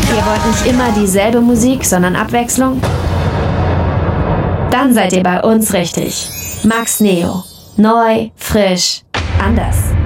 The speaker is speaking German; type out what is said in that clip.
Ihr wollt nicht immer dieselbe Musik, sondern Abwechslung? Dann seid ihr bei uns richtig. Max Neo. Neu, frisch, anders.